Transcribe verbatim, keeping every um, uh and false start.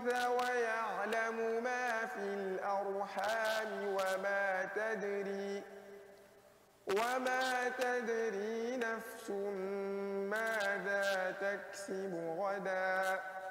الأنثى ويعلم ما في الأرحام وما تدري وما تدري نفس ماذا تكسب غدا